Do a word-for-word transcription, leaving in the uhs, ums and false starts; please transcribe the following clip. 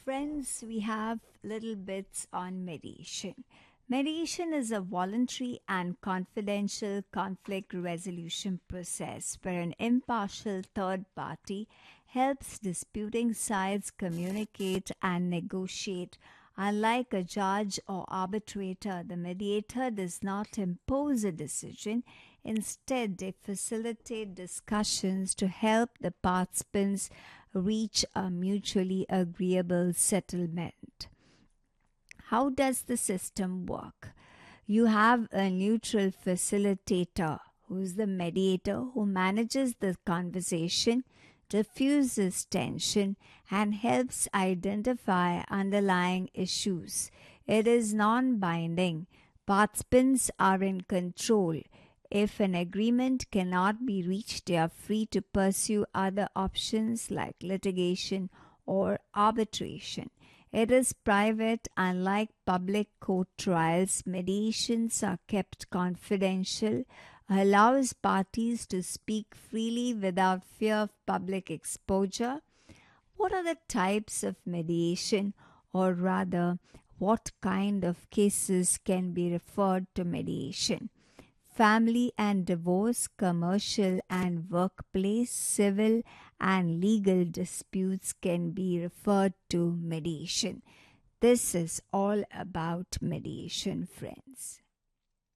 friends, we have little bits on mediation. Mediation is a voluntary and confidential conflict resolution process where an impartial third party helps disputing sides communicate and negotiate. Unlike a judge or arbitrator, the mediator does not impose a decision. Instead, they facilitate discussions to help the participants reach a mutually agreeable settlement. How does the system work? You have a neutral facilitator who is the mediator who manages the conversation, diffuses tension, and helps identify underlying issues. It is non binding. Participants are in control. If an agreement cannot be reached, they are free to pursue other options like litigation or arbitration. It is private. Unlike public court trials, mediations are kept confidential, allows parties to speak freely without fear of public exposure. What are the types of mediation, or rather, what kind of cases can be referred to mediation? Family and divorce, commercial and workplace, civil and legal disputes can be referred to mediation. This is all about mediation, friends.